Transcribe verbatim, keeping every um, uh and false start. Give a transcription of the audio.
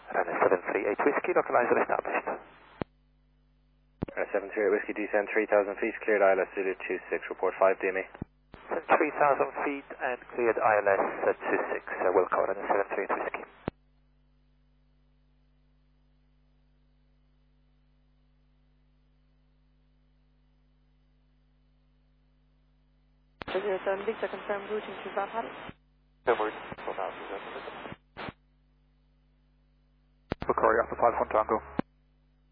Runway seven three eight Whiskey, localizer established. Uh, seven three eight Whiskey, descend three thousand feet, cleared I L S Zulu two six, report five D M E. three thousand feet and cleared I L S uh, two six, uh, Wilco, runway seven three eight Whiskey. zero seven Victor, confirm routing to Valhalla. Over, Victoria Alpha five one Tango.